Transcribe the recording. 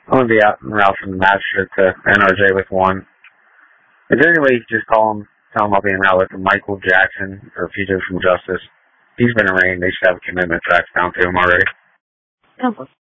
I'm going to be out en route from the magistrate to NRJ with one. Is there any way you can just call him, tell him I'll be en route with Michael Jackson for Fugitive from Justice? He's been arraigned. They should have a commitment track down to him already.